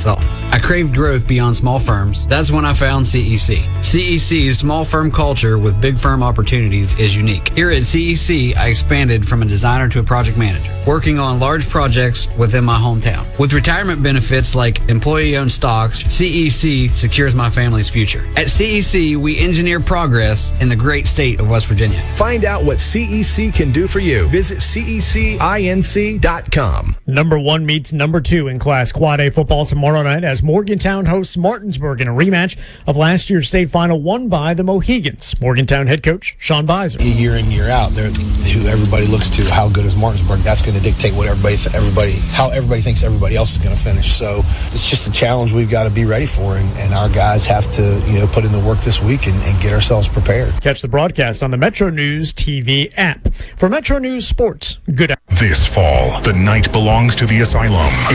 consultants. I craved growth beyond small firms. That's when I found CEC. CEC's small firm culture with big firm opportunities is unique. Here at CEC, I expanded from a designer to a project manager, working on large projects within my hometown. With retirement benefits like employee-owned stocks, CEC secures my family's future. At CEC, we engineer progress in the great state of West Virginia. Find out what CEC can do for you. Visit CECinc.com. Number 1 meets number 2 in Class Quad A football tomorrow night as Morgantown hosts Martinsburg in a rematch of last year's state final won by the Mohegans. Morgantown head coach Sean Beiser. Year in, year out, they're who everybody looks to. How good is Martinsburg? That's going to dictate what how everybody thinks everybody else is going to finish. So it's just a challenge we've got to be ready for, and our guys have to put in the work this week and get ourselves prepared. Catch the broadcast on the Metro News TV app. For Metro News Sports, good afternoon. This fall, the night belongs to the Asylum.